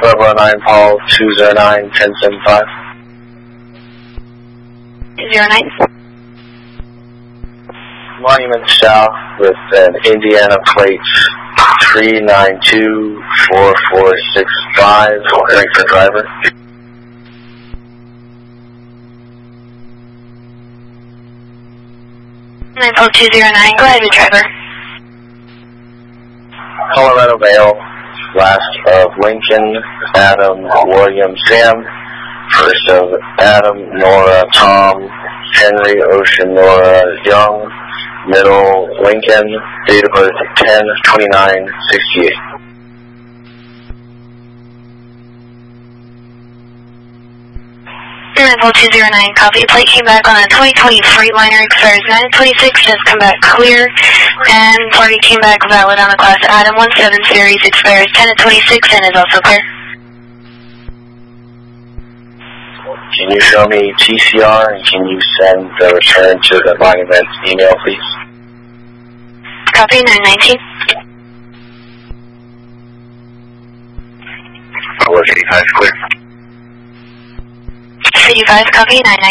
1209 Paul 209 1075. 209. Monument South with an Indiana plate 3924465. Waiting for driver. Paul 209. Go ahead with driver. Colorado Vale, last of Lincoln, Adam, William, Sam. First of Adam, Nora, Tom, Henry, Ocean, Nora, Young. Middle, Lincoln. Date of birth 10/29/68. Paul 209. Copy. Plate came back on a 2020 Freightliner. Expires 9/26. Has come back clear. And party came back valid on the class Adam 17 series. Expires 10/26 and is also clear. Can you show me TCR and can you send the return to the monument email, please? Copy. 919. Forward 85 clear. 85. Copy. 919.